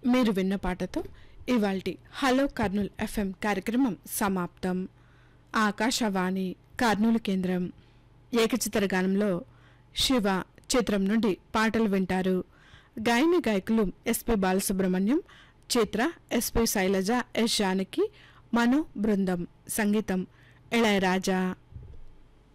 మీరు విన్న పాటతో ఇవాల్టి హలో కర్నూల్ ఎఫ్ఎం కార్యక్రమం సమాప్తం. ఆకాశవాణి కర్నూలు కేంద్రం. ఏకచిత్ర గానంలో శివ చిత్రం నుండి పాటలు వింటారు. గాయని గాయకులు ఎస్పి బాలసుబ్రహ్మణ్యం, చిత్ర, ఎస్పి శైలజ, ఎస్ జానకి, మనో బృందం. సంగీతం ఇళయరాజా.